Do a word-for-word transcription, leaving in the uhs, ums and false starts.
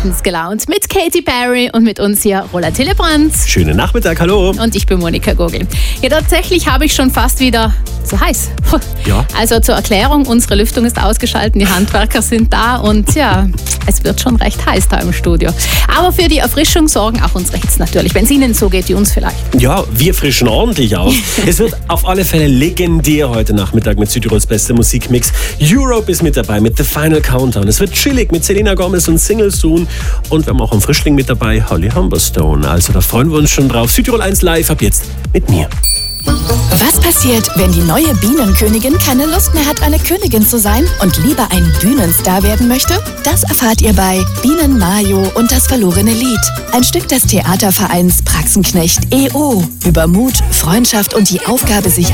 bestens gelaunt mit Katy Perry und mit uns hier Roland Hillebrand. Schönen Nachmittag, hallo. Und ich bin Monika Gogel. Ja, tatsächlich habe ich schon fast wieder so heiß. Ja. Also zur Erklärung, unsere Lüftung ist ausgeschaltet, die Handwerker sind da und ja, es wird schon recht heiß da im Studio. Aber für die Erfrischung sorgen auch unsere Hits natürlich, wenn es Ihnen so geht wie uns vielleicht. Ja, wir frischen ordentlich auf. Es wird auf alle Fälle legendär heute Nachmittag mit Südtirols beste Musikmix. Europe ist mit dabei mit The Final Countdown. Es wird chillig mit Selena Gomez und Single Soon. Und wir haben auch einen Frischling mit dabei, Holly Humberstone. Also da freuen wir uns schon drauf. Südtirol eins live ab jetzt mit mir. Was passiert, wenn die neue Bienenkönigin keine Lust mehr hat, eine Königin zu sein und lieber ein Bühnenstar werden möchte? Das erfahrt ihr bei Bienen Mayo und das verlorene Lied. Ein Stück des Theatervereins Praxenknecht E O über Mut, Freundschaft und die Aufgabe, sich